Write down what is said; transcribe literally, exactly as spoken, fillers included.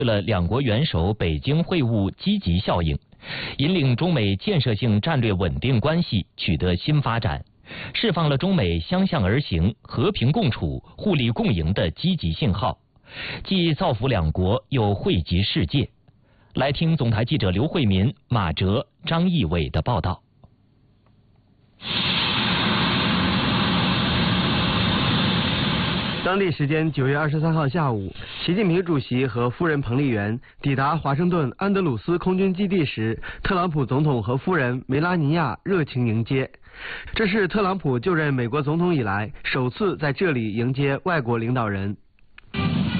了两国元首北京会晤积极效应，引领中美建设性战略稳定关系取得新发展，释放了中美相向而行、和平共处、互利共赢的积极信号，既造福两国，又惠及世界。来听总台记者刘慧民、马哲、张义伟的报道。 当地时间九月二十三号下午，习近平主席和夫人彭丽媛抵达华盛顿安德鲁斯空军基地时，特朗普总统和夫人梅拉尼亚热情迎接。这是特朗普就任美国总统以来首次在这里迎接外国领导人。